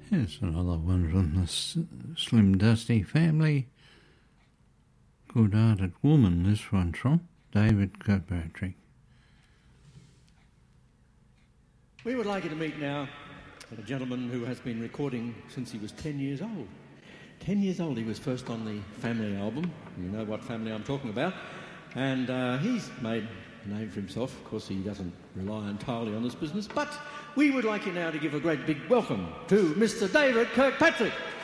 Yes, another one from the Slim Dusty family. Good-hearted woman, this one's from David Kirkpatrick. We would like you to meet now a gentleman who has been recording since he was 10 years old. 10 years old, he was first on the Family album. You know what family I'm talking about. And he's made a name for himself. Of course, he doesn't rely entirely on this business. But we would like you now to give a great big welcome to Mr. David Kirkpatrick.